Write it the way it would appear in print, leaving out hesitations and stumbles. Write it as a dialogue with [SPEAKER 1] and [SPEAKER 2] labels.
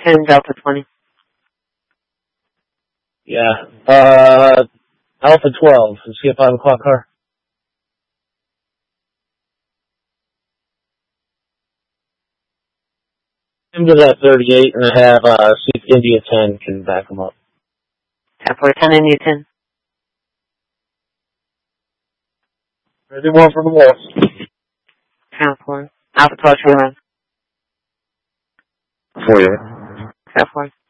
[SPEAKER 1] 10 Delta 20.
[SPEAKER 2] Yeah. Alpha 12. Is he a 5 o'clock car? Him to that 38 and I have, see if India 10 can back him up.
[SPEAKER 1] 10 India 10.
[SPEAKER 2] Ready one for the wall.
[SPEAKER 1] Count 4. Alpha 12 turn around.
[SPEAKER 3] 4, yeah.
[SPEAKER 1] Count 4.